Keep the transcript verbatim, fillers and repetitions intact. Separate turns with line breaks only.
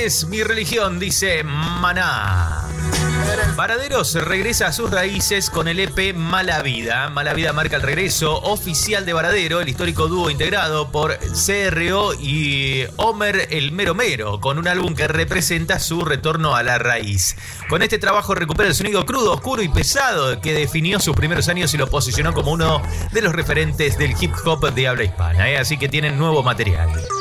es mi religión, dice Maná. Varaderos regresa a sus raíces con el E P Mala Vida. Mala Vida marca el regreso oficial de Varadero, el histórico dúo integrado por C R O y Homer el Mero Mero, con un álbum que representa su retorno a la raíz. Con este trabajo recupera el sonido crudo, oscuro y pesado que definió sus primeros años y lo posicionó como uno de los referentes del hip hop de habla hispana, ¿eh? Así que tienen nuevo material.